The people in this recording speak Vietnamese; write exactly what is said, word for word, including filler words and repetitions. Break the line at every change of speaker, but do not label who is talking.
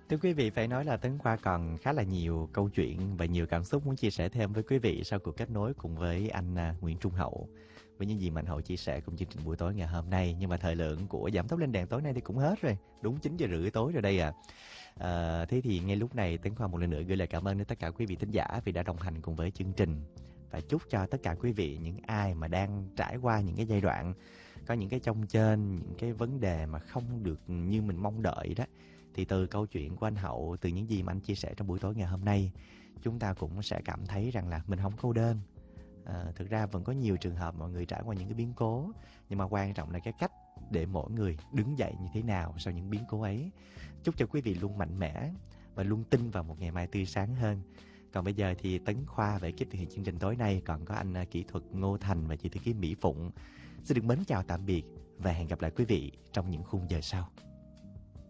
Thưa quý vị, phải nói là Tấn Khoa còn khá là nhiều câu chuyện và nhiều cảm xúc muốn chia sẻ thêm với quý vị sau cuộc kết nối cùng với anh à, Nguyễn Trung Hậu, với những gì mà anh Hậu chia sẻ cùng chương trình buổi tối ngày hôm nay. Nhưng mà thời lượng của Giảm Tốc Lên Đèn tối nay thì cũng hết rồi, đúng chín giờ rưỡi tối rồi đây à. à thế thì ngay lúc này Tấn Khoa một lần nữa gửi lời cảm ơn đến tất cả quý vị thính giả vì đã đồng hành cùng với chương trình, và chúc cho tất cả quý vị, những ai mà đang trải qua những cái giai đoạn có những cái chông chênh, những cái vấn đề mà không được như mình mong đợi đó, thì từ câu chuyện của anh Hậu, từ những gì mà anh chia sẻ trong buổi tối ngày hôm nay, chúng ta cũng sẽ cảm thấy rằng là mình không cô đơn. À, thực ra vẫn có nhiều trường hợp mọi người trải qua những cái biến cố, nhưng mà quan trọng là cái cách để mỗi người đứng dậy như thế nào sau những biến cố ấy. Chúc cho quý vị luôn mạnh mẽ và luôn tin vào một ngày mai tươi sáng hơn. Còn bây giờ thì Tấn Khoa về ekip thực hiện chương trình tối nay, còn có anh kỹ thuật Ngô Thành và chị thư ký Mỹ Phụng, xin được mến chào tạm biệt và hẹn gặp lại quý vị trong những khung giờ sau.